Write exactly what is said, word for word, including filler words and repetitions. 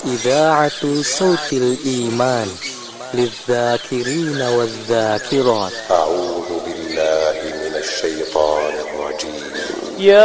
إذاعة صوت الإيمان للذاكرين والذاكرات. أعوذ بالله من الشيطان الرجيم. يا